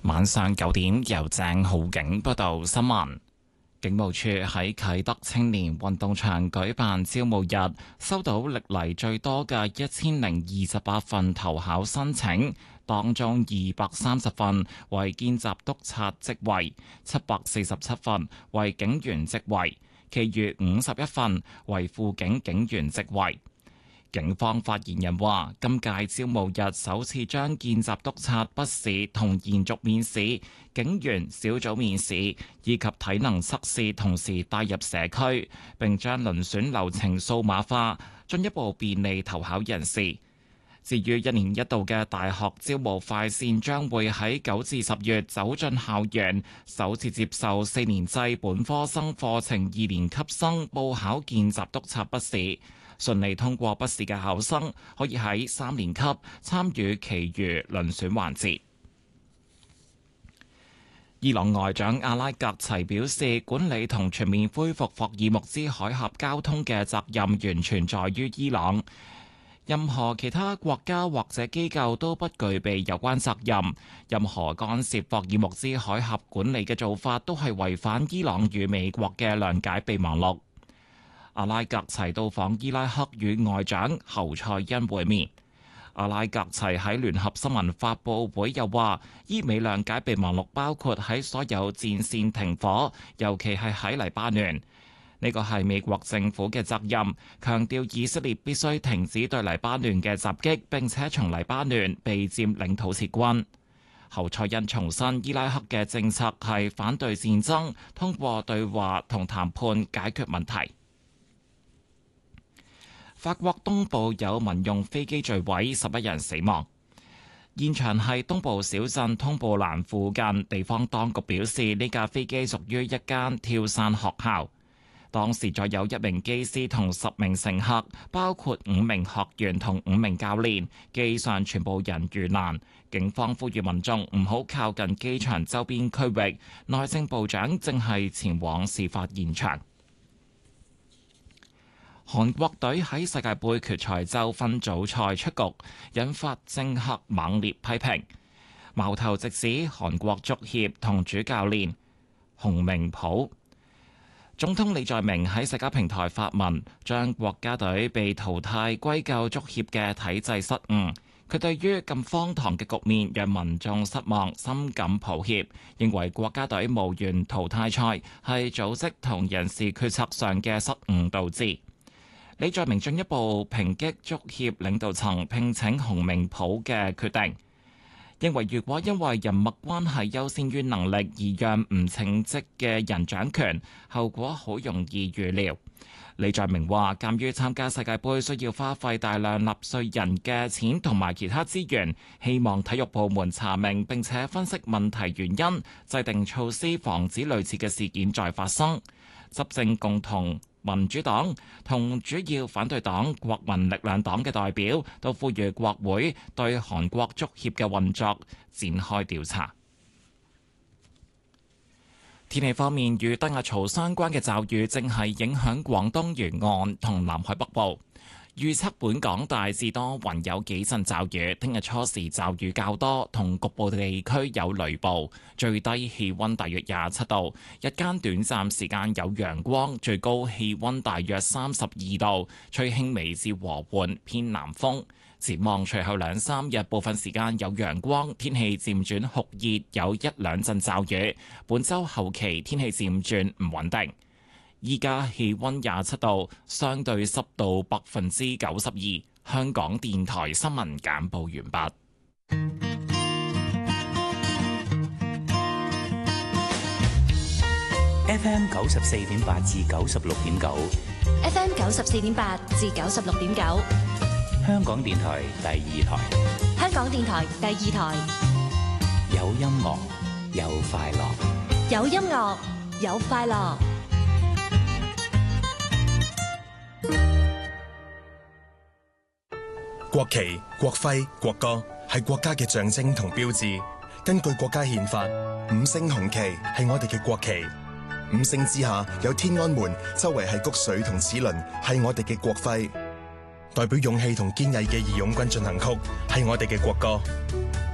晚上9點，由鄭浩景報道新聞。警務處喺啟德青年運動場舉辦招募日，收到歷嚟最多嘅1028份投考申請，當中230份為見習督察職位，747份為警員職位，其餘51份為輔警警員職位。警方發言人話，今屆招募日首次將見習督察筆試同延續面試、警員小組面試以及體能測試同時帶入社區，並將遴選流程數碼化，進一步便利投考人士。至於1年1度嘅大學招募快線，將會喺9至10月走進校園，首次接受4年制本科生課程2年級生報考見習督察筆試。順利通過筆試嘅考生可以喺3年級參與其餘遴選環節。伊朗外長阿拉格齊表示，管理同全面恢復霍爾木茲海峽交通嘅責任完全在於伊朗，任何其他國家或者機構都不具備有關責任。任何干涉霍爾木茲海峽管理嘅做法都係違反伊朗與美國嘅諒解備忘錄。阿拉格齊到訪伊拉克與外長侯賽因會面。阿拉格齊喺聯合新聞發佈會又話，伊美諒解備忘錄包括喺所有戰線停火，尤其係喺黎巴嫩。呢個係美國政府嘅責任，強調以色列必須停止對黎巴嫩嘅襲擊，並且從黎巴嫩被佔領土撤軍。侯賽因重申，伊拉克嘅政策係反對戰爭，通過對話同談判解決問題。法國東部有民用飛機墜毀，11人死亡。現場係東部小鎮通布蘭附近，地方當局表示呢架飛機屬於一間跳傘學校。當時載有1名機師同10名乘客，包括5名學員同5名教練，機上全部人遇難。警方呼籲民眾唔好靠近機場周邊區域。內政部長正係前往事發現場。韓國隊喺世界盃決賽周分組賽出局，引發政客猛烈批評。矛頭直指韓國足協同主教練洪明甫。總統李在明喺社交平台發文，將國家隊被淘汰歸咎足協嘅體制失誤。佢對於咁荒唐嘅局面讓民眾失望，深感抱歉，認為國家隊無緣淘汰賽係組織同人事決策上嘅失誤導致。李在明進一步抨擊足協領導層聘請洪明甫嘅決定，認為如果因為人脈關係優先於能力而讓唔稱職嘅人掌權，後果好容易預料。李在明話，鑑於參加世界盃需要花費大量納稅人嘅錢同埋其他資源，希望體育部門查明並且分析問題原因，制定措施防止類似嘅事件再發生。執政共同民主黨同主要反對黨國民力量黨嘅代表都呼籲國會對韓國足協嘅運作展開調查。天氣方面，與低壓槽相關嘅驟雨正係影響廣東沿岸同南海北部。預測本港大致多雲，有幾陣驟雨。聽日初時驟雨較多，同局部地區有雷暴。最低氣溫大約27度，日間短暫時間有陽光，最高氣溫大約32度，吹輕微至和緩偏南風。展望隨後2-3日，部分時間有陽光，天氣漸轉酷熱，有1-2陣驟雨。本週後期天氣漸轉唔穩定。依家氣溫27度，相對濕度92%。香港電台新聞簡報完畢。 FM 94.8至96.9 ，FM 94.8至96.9， 香港電台第2台。 香港電台第2台， 有音樂，有快樂， 有音樂，有快樂。 國旗、國徽、國歌係國家嘅象徵同標誌。根據國家憲法，5星紅旗係我哋嘅國旗。5星之下有天安門，周圍係谷穗同齒輪，係我哋嘅國徽。代表勇氣同堅毅嘅義勇軍進行曲係我哋嘅國歌。